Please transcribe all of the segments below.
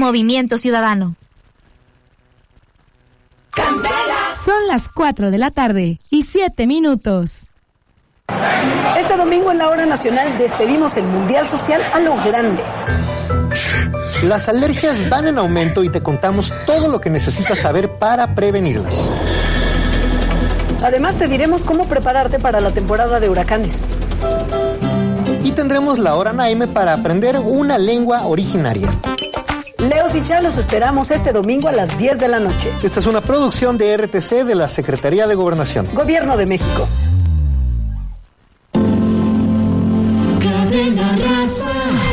Movimiento Ciudadano. Son las 4:07 p.m. Este domingo en la Hora Nacional despedimos el Mundial Social a lo grande. Las alergias van en aumento y te contamos todo lo que necesitas saber para prevenirlas. Además te diremos cómo prepararte para la temporada de huracanes. Y tendremos la Hora Naime para aprender una lengua originaria. Leos y Chá los esperamos este domingo a las 10 de la noche. Esta es una producción de RTC de la Secretaría de Gobernación. Gobierno de México. Cadena Raza.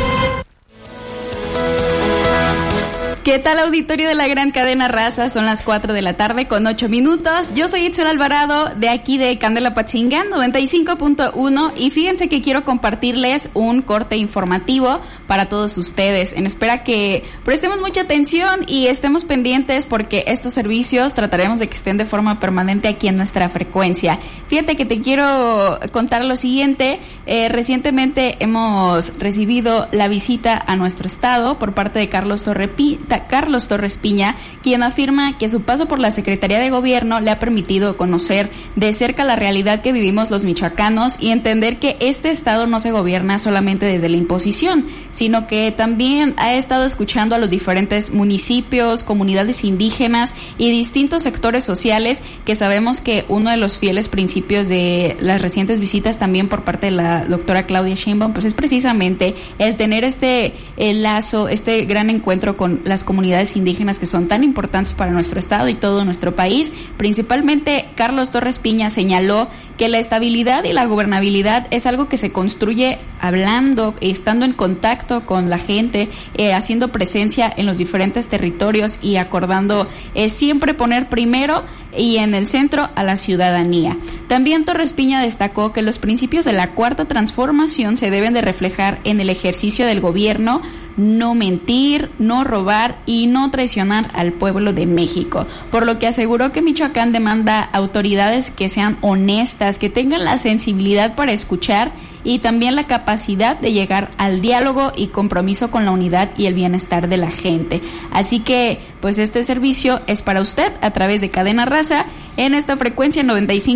¿Qué tal, auditorio de la gran cadena Raza? Son las 4:08 p.m. Yo soy Itzel Alvarado, de aquí de Candelapatzingán, 95.1, y fíjense que quiero compartirles un corte informativo para todos ustedes, en espera que prestemos mucha atención y estemos pendientes, porque estos servicios trataremos de que estén de forma permanente aquí en nuestra frecuencia. Fíjate que te quiero contar lo siguiente. Recientemente hemos recibido la visita a nuestro estado por parte de Carlos Torres Piña, quien afirma que su paso por la Secretaría de Gobierno le ha permitido conocer de cerca la realidad que vivimos los michoacanos y entender que este estado no se gobierna solamente desde la imposición, sino que también ha estado escuchando a los diferentes municipios, comunidades indígenas y distintos sectores sociales, que sabemos que uno de los fieles principios de las recientes visitas también por parte de la doctora Claudia Sheinbaum, pues es precisamente el tener el lazo, este gran encuentro con las comunidades indígenas que son tan importantes para nuestro estado y todo nuestro país. Principalmente Carlos Torres Piña señaló que la estabilidad y la gobernabilidad es algo que se construye hablando, estando en contacto con la gente, haciendo presencia en los diferentes territorios y acordando siempre poner primero y en el centro a la ciudadanía. También Torres Piña destacó que los principios de la Cuarta Transformación se deben de reflejar en el ejercicio del gobierno: no mentir, no robar y no traicionar al pueblo de México. Por lo que aseguró que Michoacán demanda autoridades que sean honestas, que tengan la sensibilidad para escuchar y también la capacidad de llegar al diálogo y compromiso con la unidad y el bienestar de la gente. Así que, pues este servicio es para usted a través de Cadena Raza en esta frecuencia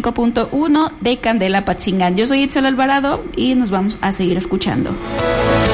95.1 de Candelapatzingán. Yo soy Itzel Alvarado y nos vamos a seguir escuchando.